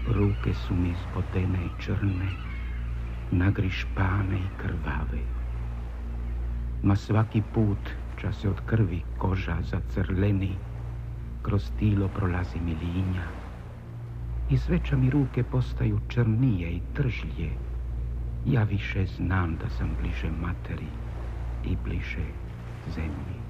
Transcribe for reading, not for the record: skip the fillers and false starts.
Ruke su mi zbodene i črne, nagrišpane i krvave. Ma svaki put ča se od krvi koža zacrleni, kroz tilo prolazi mi linja i sve ča mi ruke postaju črnije i tržlje, ja više znam da sam bliže materi i bliže zemlji.